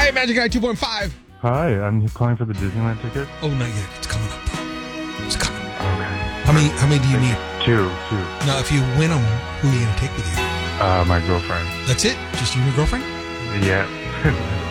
Hi, Magic Guy 2.5. Hi, I'm calling for the Disneyland ticket. Oh, not yet. It's coming up, bro. It's coming. Okay. How many do you need? Two. Now, if you win them, who are you going to take with you? My girlfriend. That's it? Just you and your girlfriend? Yeah.